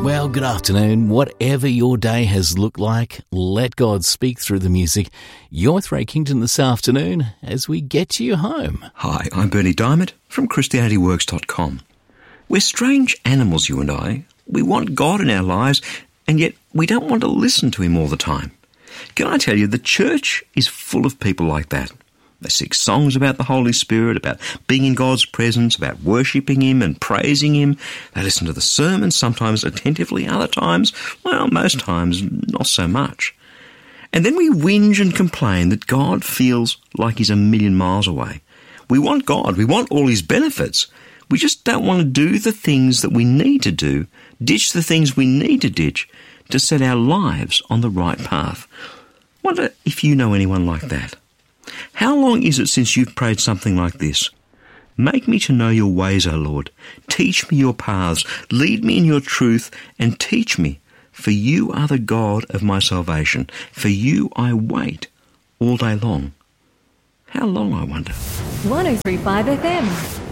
Well, good afternoon. Whatever your day has looked like, let God speak through the music. You're with Ray Kington this afternoon as we get you home. Hi, I'm Bernie Diamond from ChristianityWorks.com. We're strange animals, you and I. We want God in our lives, and yet we don't want to listen to Him all the time. Can I tell you, the church is full of people like that. They sing songs about the Holy Spirit, about being in God's presence, about worshipping Him and praising Him. They listen to the sermons, sometimes attentively, other times, well, most times, not so much. And then we whinge and complain that God feels like He's a million miles away. We want God. We want all His benefits. We just don't want to do the things that we need to do, ditch the things we need to ditch, to set our lives on the right path. Wonder if you know anyone like that. How long is it since you've prayed something like this? Make me to know your ways, O Lord. Teach me your paths. Lead me in your truth and teach me. For you are the God of my salvation. For you I wait all day long. How long, I wonder? 103.5 FM.